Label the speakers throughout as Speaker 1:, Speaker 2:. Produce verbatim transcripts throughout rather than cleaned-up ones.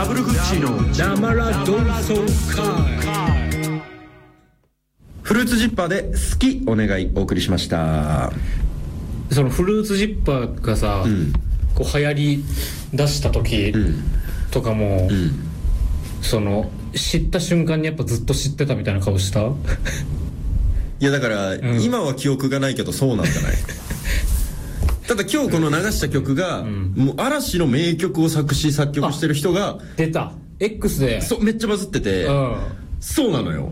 Speaker 1: ダブルフッチーの
Speaker 2: 生ラドンソ会。
Speaker 1: フルーツジッパーで好きお願いお送りしました。
Speaker 2: そのフルーツジッパーがさ、うん、こう流行り出した時とかも、うん、その知った瞬間にやっぱずっと知ってたみたいな顔した？い
Speaker 1: やだから、うん、今は記憶がないけどそうなんじゃない？ただ今日この流した曲が、うん、もう嵐の名曲を作詞作曲してる人が
Speaker 2: 出た X で
Speaker 1: そうめっちゃバズってて、うん、そうなのよ。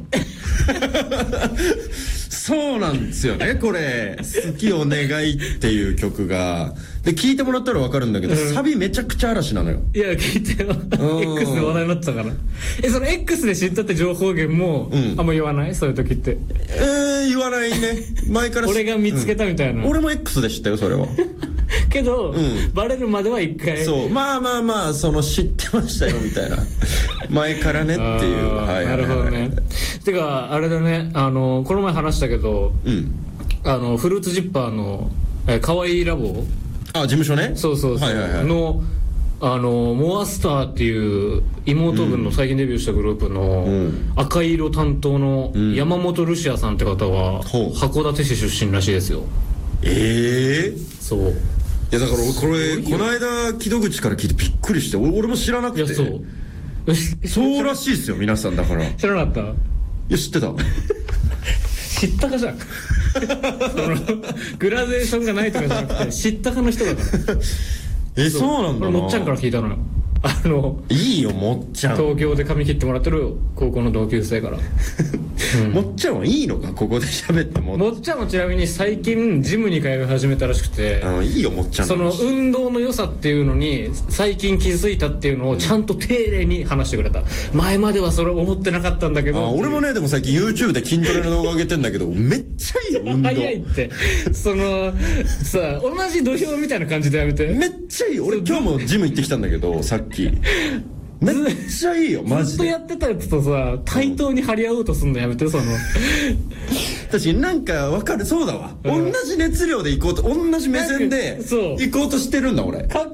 Speaker 1: そうなんですよねこれ好きお願いっていう曲がで聞いてもらったら分かるんだけど、うん、サビめちゃくちゃ嵐なのよ。
Speaker 2: いや聞いてよX で話題になってたから。えその X で知ったって情報源も、うん、あんま言わないそういう時って。
Speaker 1: えー、言わないね前から
Speaker 2: 俺が見つけたみたいな、
Speaker 1: うん、俺も X で知ったよそれは。
Speaker 2: けど、うん、バレるまでは一回
Speaker 1: そうまあまあまあその知ってましたよみたいな前からねっていう、はい、
Speaker 2: なるほどね。てかあれだねあのこの前話したけど、うん、あのフルーツジッパーのえかわいいラボ
Speaker 1: あ事務所ね
Speaker 2: そうそうそう、はいはいはい、のあのモアスターっていう妹分の最近デビューしたグループの赤い色担当の山本ルシアさんって方は函館市出身らしいですよ。
Speaker 1: ええー、
Speaker 2: そうい
Speaker 1: やだからこれこの間木戸口から聞いてびっくりして俺も知らなくて。いやそうそうらしいですよ皆さんだから
Speaker 2: 知らなかった？い
Speaker 1: や知ってた
Speaker 2: 知ったかじゃんそのグラデーションがないとかじゃなくて知ったかの人だから
Speaker 1: えそうなんだな。
Speaker 2: もっちゃんから聞いたのよ。あの
Speaker 1: いいよもっちゃん
Speaker 2: 東京で髪切ってもらってる高校の同級生から、
Speaker 1: うん、もっちゃんはいいのかここで喋っても。
Speaker 2: もっちゃんもちなみに最近ジムに通い始めたらしくて
Speaker 1: あのいいよもっちゃん
Speaker 2: その運動の良さっていうのに最近気づいたっていうのをちゃんと丁寧に話してくれた。前まではそれ思ってなかったんだけど。
Speaker 1: あ俺もねでも最近 YouTube で筋トレの動画上げてんだけどめっちゃいいよ運動
Speaker 2: 早いってそのさ同じ土俵みたいな感じでやめて。
Speaker 1: めっちゃいい俺今日もジム行ってきたんだけどさっきめっちゃいいよマジで。
Speaker 2: ずっとやってたやつとさ対等に張り合おうとすんのやめてその
Speaker 1: 確かになんか分かるそうだわ、うん、同じ熱量で行こうと同じ目線で行こうとしてるんだ俺。